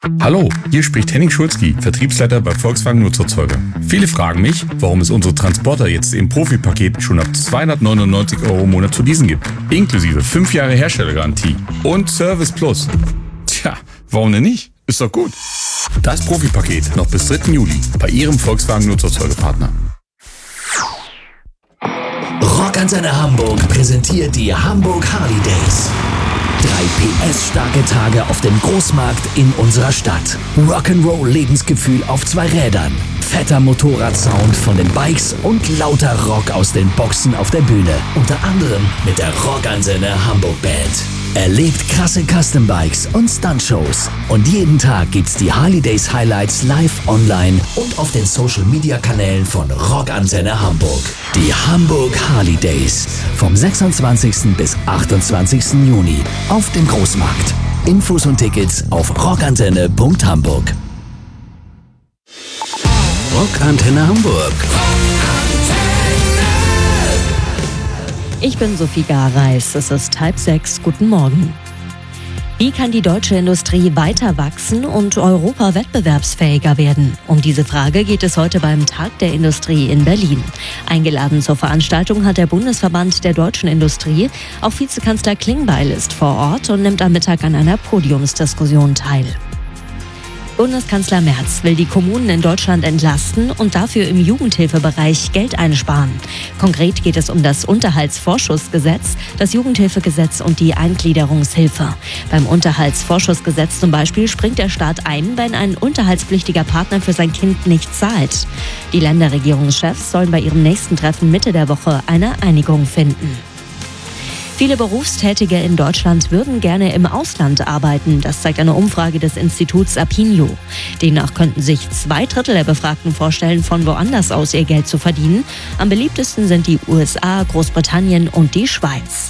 Hallo, hier spricht Henning Schulzki, Vertriebsleiter bei Volkswagen Nutzerzeuger. Viele fragen mich, warum es unsere Transporter jetzt im Profipaket schon ab 299 € im Monat zu leasen gibt. Inklusive 5 Jahre Herstellergarantie und Service Plus. Tja, warum denn nicht? Ist doch gut. Das Profipaket noch bis 3. Juli bei Ihrem Volkswagen Nutzerzeugerpartner. Rockantenne Hamburg präsentiert die Hamburg Harley Days. 3 PS-starke Tage auf dem Großmarkt in unserer Stadt. Rock'n'Roll-Lebensgefühl auf 2 Rädern. Fetter Motorradsound von den Bikes und lauter Rock aus den Boxen auf der Bühne. Unter anderem mit der Rockantenne Hamburg Band. Erlebt krasse Custom-Bikes und Stunt-Shows. Und jeden Tag gibt's die Harley Days Highlights live online und auf den Social-Media-Kanälen von Rockantenne Hamburg. Die Hamburg Harley Days vom 26. bis 28. Juni auf dem Großmarkt. Infos und Tickets auf rockantenne.hamburg. Rockantenne Hamburg. Ich bin Sophie Gareis, es ist 5:30, guten Morgen. Wie kann die deutsche Industrie weiter wachsen und Europa wettbewerbsfähiger werden? Um diese Frage geht es heute beim Tag der Industrie in Berlin. Eingeladen zur Veranstaltung hat der Bundesverband der deutschen Industrie. Auch Vizekanzler Klingbeil ist vor Ort und nimmt am Mittag an einer Podiumsdiskussion teil. Bundeskanzler Merz will die Kommunen in Deutschland entlasten und dafür im Jugendhilfebereich Geld einsparen. Konkret geht es um das Unterhaltsvorschussgesetz, das Jugendhilfegesetz und die Eingliederungshilfe. Beim Unterhaltsvorschussgesetz zum Beispiel springt der Staat ein, wenn ein unterhaltspflichtiger Partner für sein Kind nicht zahlt. Die Länderregierungschefs sollen bei ihrem nächsten Treffen Mitte der Woche eine Einigung finden. Viele Berufstätige in Deutschland würden gerne im Ausland arbeiten. Das zeigt eine Umfrage des Instituts Apinio. Demnach könnten sich 2/3 der Befragten vorstellen, von woanders aus ihr Geld zu verdienen. Am beliebtesten sind die USA, Großbritannien und die Schweiz.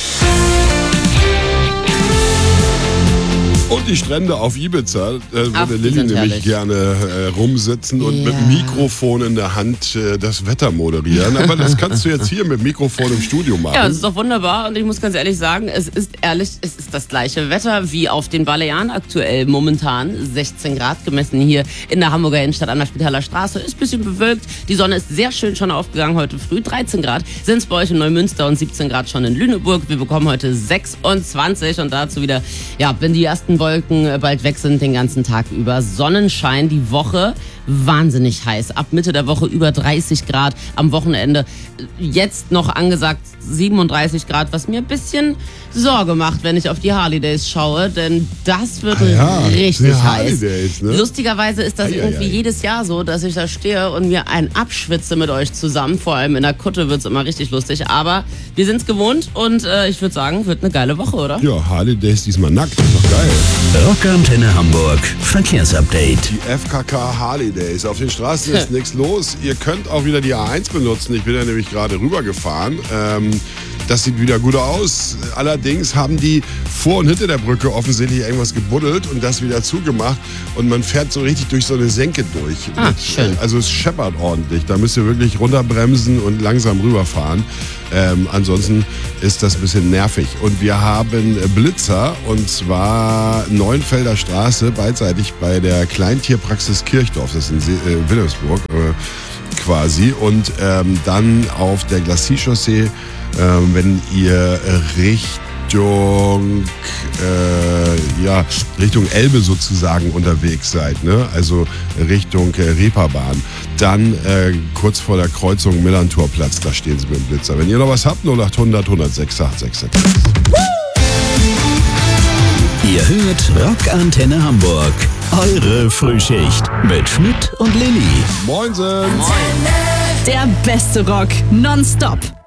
Und die Strände auf Ibiza, würde die Lilly sind nämlich herrlich. gerne rumsitzen und mit Mikrofon in der Hand das Wetter moderieren. Aber das kannst du jetzt hier mit Mikrofon im Studio machen. Ja, das ist doch wunderbar und ich muss ganz ehrlich sagen, es ist das gleiche Wetter wie auf den Balearen aktuell momentan. 16 Grad gemessen hier in der Hamburger Innenstadt an der Spitaler Straße. Ist ein bisschen bewölkt, die Sonne ist sehr schön schon aufgegangen heute früh. 13 Grad sind es bei euch in Neumünster und 17 Grad schon in Lüneburg. Wir bekommen heute 26 und dazu wieder, ja, wenn die ersten Wolken bald weg sind, den ganzen Tag über. Sonnenschein, die Woche wahnsinnig heiß. Ab Mitte der Woche über 30 Grad. Am Wochenende jetzt noch angesagt 37 Grad, was mir ein bisschen Sorge macht, wenn ich auf die Harley Days schaue, denn das wird richtig heiß. Days, ne? Lustigerweise ist das irgendwie jedes Jahr so, dass ich da stehe und mir einen abschwitze mit euch zusammen. Vor allem in der Kutte wird es immer richtig lustig. Aber wir sind es gewohnt und ich würde sagen, wird eine geile Woche, oder? Ja, Harley Days diesmal nackt, das ist doch geil. Rockantenne Hamburg. Verkehrsupdate. Die FKK Harley Days. Auf den Straßen ist nichts los. Ihr könnt auch wieder die A1 benutzen. Ich bin ja nämlich gerade rübergefahren. Das sieht wieder gut aus. Allerdings haben die vor und hinter der Brücke offensichtlich irgendwas gebuddelt und das wieder zugemacht. Und man fährt so richtig durch so eine Senke durch. Schön. Also es scheppert ordentlich. Da müsst ihr wirklich runterbremsen und langsam rüberfahren. Ansonsten ist das ein bisschen nervig. Und wir haben Blitzer, und zwar Neuenfelder Straße, beidseitig bei der Kleintierpraxis Kirchdorf. Das ist in Wilhelmsburg quasi. Und dann auf der Glacis-Chaussee, wenn ihr Richtung Elbe sozusagen unterwegs seid, ne? Also Richtung Reeperbahn. Dann kurz vor der Kreuzung Millantorplatz, da stehen sie mit dem Blitzer. Wenn ihr noch was habt, 0800 106 866. Ihr hört Rockantenne Hamburg. Eure Frühschicht mit Schmidt und Lilly. Moinsen! Der beste Rock nonstop.